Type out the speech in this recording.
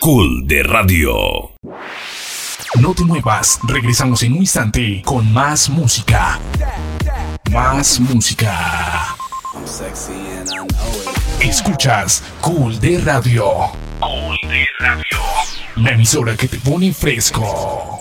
Cool de Radio. No te muevas, regresamos en un instante con más música. Más música. Escuchas Cool de Radio. Cool de Radio. La emisora que te pone fresco.